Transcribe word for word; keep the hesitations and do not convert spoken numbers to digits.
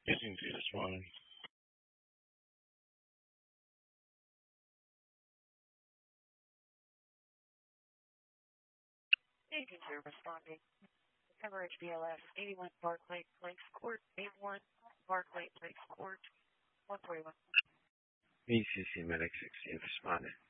Getting to this one. Thank you for responding. Coverage B L S eighty-one Barclay Lakes Court, eighty-one Barclay Lakes Court, one forty-one. B C C Medic sixteen responding.